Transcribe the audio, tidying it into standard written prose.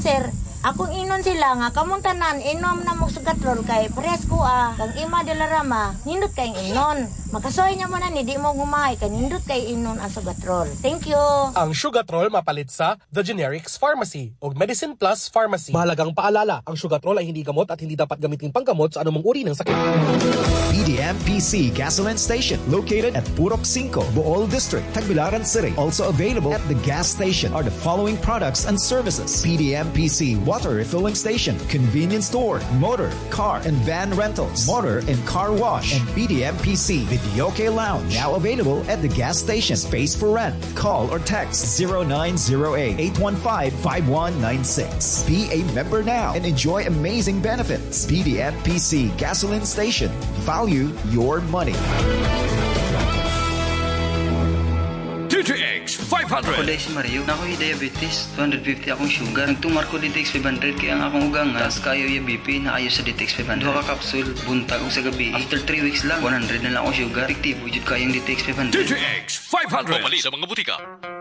Sir, akong inon sila nga kamuntanan inom na mo sugatrol kay pares ko kang ima de la rama nindot kay inon. Makasoy niya mo na ni di mo gumahay kay nindot kay inon ang sugatrol. Thank you. Ang Sugatrol mapalit sa The Generics Pharmacy o Medicine Plus Pharmacy. Mahalagang paalala, ang Sugatrol ay hindi gamot at hindi dapat gamitin panggamot sa anumang uri ng sakit. PDM-PC Gasoline Station located at Purok 5, Bohol District, Tagbilaran City. Also available at the gas station are the following products and services: PDM-PC Water Refilling Station, Convenience Store, Motor, Car, and Van Rentals, Motor and Car Wash, and PDM-PC Videoke Lounge. Now available at the gas station. Space for rent. Call or text 0908-815-5196. Be a member now and enjoy amazing benefits. PDM-PC Gasoline Station. Value your money. DTX 500. Ako si Mario, na ako'y diabetes, 250 akong sugar. Nagtumar ko DTX 500 kaya ang akong ugang nga, kayo yung BP na ayo sa DTX 500. Duha ka kapsul, buntag sa gabi. After 3 weeks lang, 100 na lang akong sugar. Efektibo, jud kayong DTX 500. DTX 500. Pumali sa mga butika.